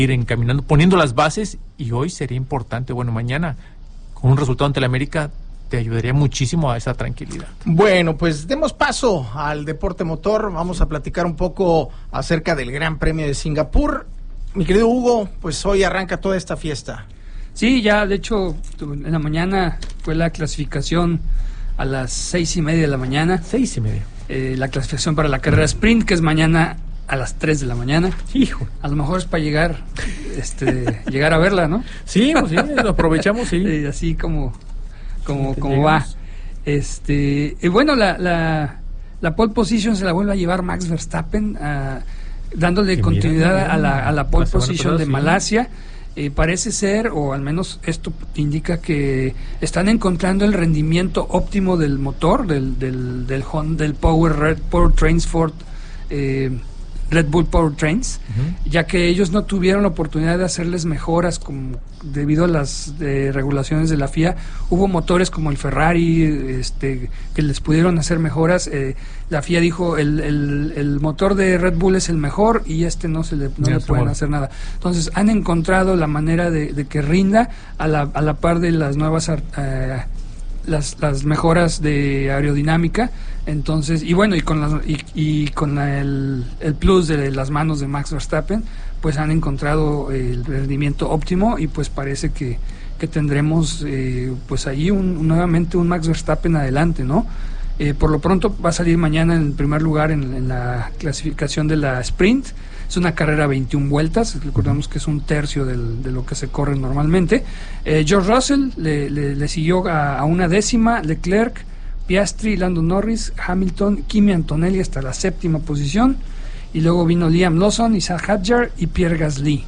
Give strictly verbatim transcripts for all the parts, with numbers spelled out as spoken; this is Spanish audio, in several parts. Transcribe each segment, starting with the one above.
ir encaminando, poniendo las bases, y hoy sería importante, bueno, mañana, con un resultado ante la América, te ayudaría muchísimo a esa tranquilidad. Bueno, pues demos paso al deporte motor. Vamos a platicar un poco acerca del Gran Premio de Singapur. Mi querido Hugo, pues hoy arranca toda esta fiesta. Sí, ya de hecho en la mañana fue la clasificación a las seis y media de la mañana. Seis y media. Eh, la clasificación para la carrera sprint, que es mañana a las tres de la mañana. Hijo. A lo mejor es para llegar, este, llegar a verla, ¿no? Sí, pues sí, lo aprovechamos, sí. Eh, así como, como, como va. Este, y bueno, la, la, la pole position se la vuelve a llevar Max Verstappen, uh, dándole que continuidad mira, a la, a la pole la position pasada, de sí. Malasia. Eh, parece ser, o al menos esto indica que están encontrando el rendimiento óptimo del motor, del del del, Honda, del Power Red Power Trains Ford, eh, Red Bull Power Trains, uh-huh. ya que ellos no tuvieron la oportunidad de hacerles mejoras como debido a las eh, regulaciones de la F I A. Hubo motores como el Ferrari este, que les pudieron hacer mejoras. Eh, la F I A dijo el, el, el motor de Red Bull es el mejor y este no se le, no le pueden hacer nada. Entonces han encontrado la manera de, de que rinda a la, a la par de las nuevas eh, las, las mejoras de aerodinámica. Entonces, y bueno, y con las, y, y con la, el, el plus de las manos de Max Verstappen, pues han encontrado el rendimiento óptimo y pues parece que, que tendremos eh, pues ahí un, nuevamente un Max Verstappen adelante, ¿no? Eh, por lo pronto va a salir mañana en primer lugar en, en la clasificación de la sprint. Es una carrera veintiuna vueltas, recordemos que es un tercio del, de lo que se corre normalmente. Eh, George Russell le, le, le siguió a, a una décima, Leclerc, Piastri, Lando Norris, Hamilton, Kimi Antonelli hasta la séptima posición, y luego vino Liam Lawson, Isaac Hadjar y Pierre Gasly.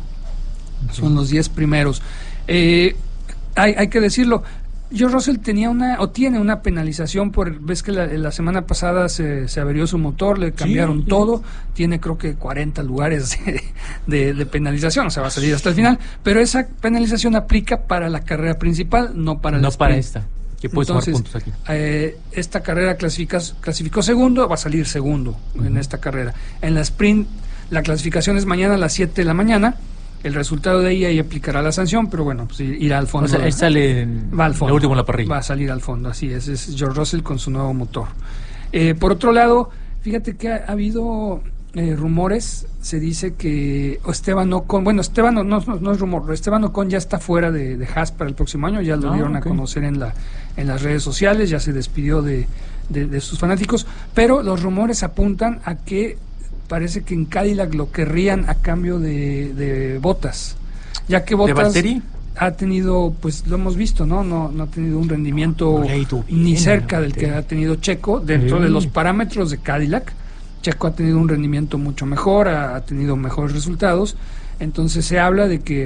Son los diez primeros. Eh, hay, hay que decirlo, George Russell tenía una, o tiene una penalización por, ves que la, la semana pasada se, se averió su motor, le cambiaron sí, todo, sí. Tiene creo que cuarenta lugares de, de, de penalización, o sea, va a salir hasta el final, pero esa penalización aplica para la carrera principal, no para el No sprint. para esta. Que puede sumar Entonces, puntos aquí. Eh, esta carrera clasifica, clasificó segundo, va a salir segundo uh-huh. en esta carrera. En la sprint, la clasificación es mañana a las siete de la mañana. El resultado de ahí, ahí aplicará la sanción, pero bueno, pues irá al fondo. O sea, él sale va al fondo, el último en la parrilla. Va a salir al fondo, así es. Es George Russell con su nuevo motor. Eh, por otro lado, fíjate que ha, ha habido eh, rumores. Se dice que Esteban Ocon, bueno, Esteban no, no, no es rumor, Esteban Ocon ya está fuera de, de Haas para el próximo año, ya lo ah, dieron okay. a conocer en la en las redes sociales, ya se despidió de, de, de sus fanáticos, pero los rumores apuntan a que parece que en Cadillac lo querrían a cambio de, de Bottas, ya que Bottas ha tenido, pues lo hemos visto, ¿no? No, no ha tenido un rendimiento no ni cerca del que ha tenido Checo dentro sí. de los parámetros de Cadillac. Checo ha tenido un rendimiento mucho mejor, ha, ha tenido mejores resultados, entonces se habla de que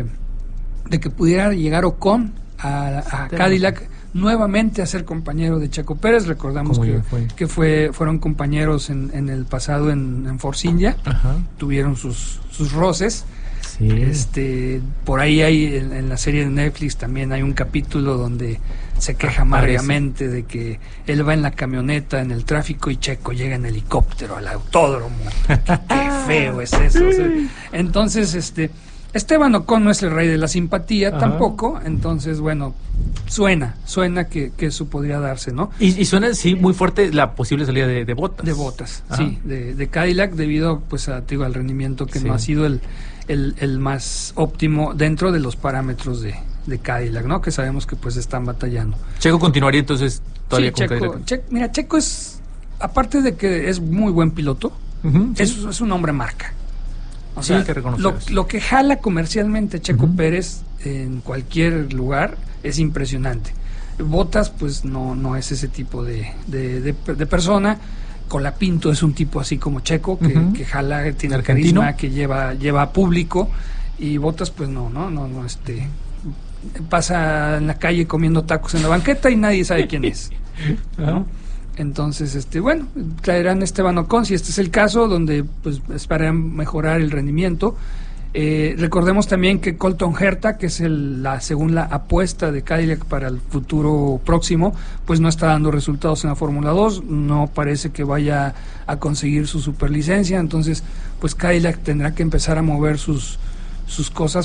de que pudiera llegar Ocon a, a Cadillac nuevamente a ser compañero de Checo Pérez. Recordamos que fue, que fue fueron compañeros en, en el pasado en, en Force India. Ajá. Tuvieron sus sus roces. Sí. Este, por ahí hay en, en la serie de Netflix también hay un capítulo donde se queja amargamente de que él va en la camioneta en el tráfico y Checo llega en helicóptero al autódromo. qué, qué feo es eso. O sea, entonces, este Esteban Ocon no es el rey de la simpatía, ajá, tampoco, entonces, bueno, suena, suena que, que eso podría darse, ¿no? Y, y suena, sí, muy fuerte la posible salida de, de Bottas. De Bottas, ajá, sí, de, de Cadillac, debido, pues, a, digo, al rendimiento que sí. no ha sido el, el, el más óptimo dentro de los parámetros de, de Cadillac, ¿no? Que sabemos que, pues, están batallando. Checo continuaría, entonces, todavía sí, con Checo, Cadillac. Che, mira, Checo es, aparte de que es muy buen piloto, uh-huh, es, sí. es un hombre marca. O sea, sí, que lo, lo que jala comercialmente Checo uh-huh. Pérez en cualquier lugar es impresionante. Bottas, pues no no es ese tipo de, de, de, de persona. Colapinto es un tipo así como Checo, que, uh-huh. que jala, tiene el carisma, que lleva lleva a público, y Bottas, pues no, no, no, no, este pasa en la calle comiendo tacos en la banqueta y nadie sabe quién es, ¿no? Uh-huh. Entonces, este, bueno, traerán Esteban Ocon, si este es el caso, donde pues esperan mejorar el rendimiento. Eh, recordemos también que Colton Herta, que es el, la según la apuesta de Cadillac para el futuro próximo, pues no está dando resultados en la Fórmula dos, no parece que vaya a conseguir su superlicencia, entonces pues Cadillac tendrá que empezar a mover sus sus cosas